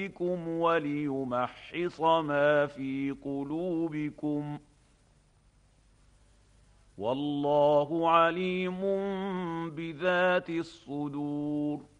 بكم وليمحص ما في قلوبكم، والله عليم بذات الصدور.